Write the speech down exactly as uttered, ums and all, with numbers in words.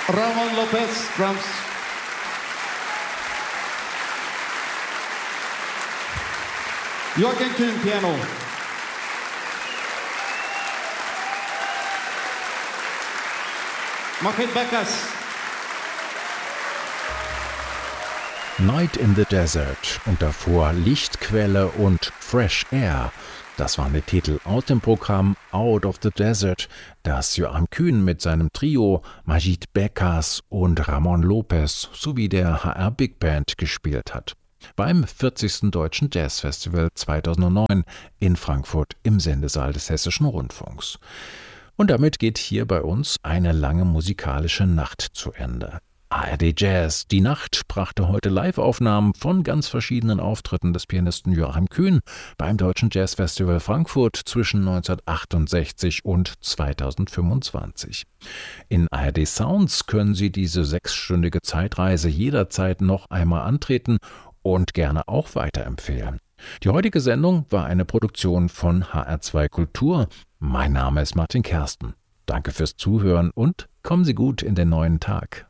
Ramon Lopez, Drums. Joachim Kühn, Piano. Martin Beckers. Night in the Desert und davor Lichtquelle und Fresh Air. Das waren die Titel aus dem Programm Out of the Desert, das Joachim Kühn mit seinem Trio Majid Beckers und Ramon Lopez sowie der H R Big Band gespielt hat. Beim vierzigsten Deutschen Jazzfestival zweitausendneun in Frankfurt im Sendesaal des Hessischen Rundfunks. Und damit geht hier bei uns eine lange musikalische Nacht zu Ende. A R D Jazz, die Nacht, brachte heute Live-Aufnahmen von ganz verschiedenen Auftritten des Pianisten Joachim Kühn beim Deutschen Jazzfestival Frankfurt zwischen neunzehnhundertachtundsechzig und zweitausendfünfundzwanzig. In A R D Sounds können Sie diese sechsstündige Zeitreise jederzeit noch einmal antreten und gerne auch weiterempfehlen. Die heutige Sendung war eine Produktion von H R zwei Kultur. Mein Name ist Martin Kersten. Danke fürs Zuhören und kommen Sie gut in den neuen Tag.